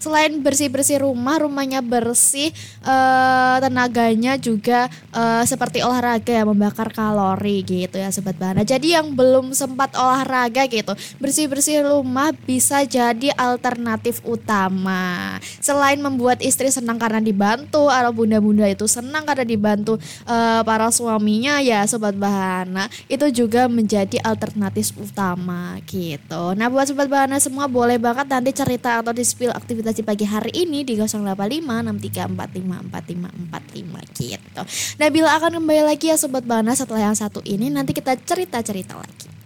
selain bersih-bersih rumahnya bersih, tenaganya juga seperti olahraga ya, membakar kalori gitu ya Sobat Bahana. Jadi yang belum sempat olahraga gitu, bersih-bersih rumah bisa jadi alternatif utama. Selain membuat istri senang karena dibantu, atau bunda-bunda itu senang karena dibantu para suaminya ya Sobat Bahana, itu juga menjadi alternatif utama gitu. Nah buat Sobat Bahana semua, boleh banget nanti cerita atau di-spill aktivitas di pagi hari ini di 085634545545 gitu. Nah bila akan kembali lagi ya Sobat Bahana setelah yang satu ini, nanti kita cerita-cerita lagi.